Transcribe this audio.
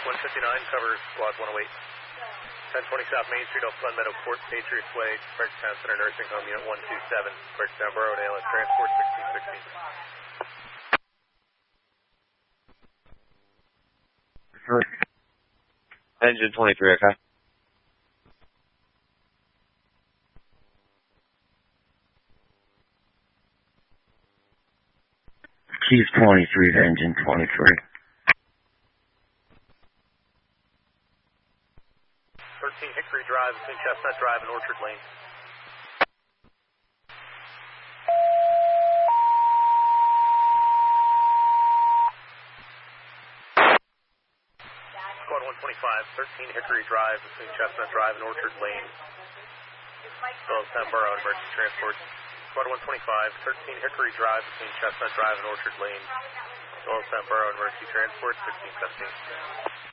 159 covers squad 108. 1020 South Main Street off Glen Meadow Court, Patriots Way, Fredericktown Center Nursing Home, Unit 127, Fredericktown Borough, ALS Transport 1616. Engine 23, okay. Keys 23 to engine 23. 13 Hickory Drive between Chestnut Drive and Orchard Lane. Squad 125, 13 Hickory Drive between Chestnut Drive and Orchard Lane. Town Borough Emergency Transport. Squad 125, 13 Hickory Drive between Chestnut Drive and Orchard Lane. Town Borough Emergency Transport 1617.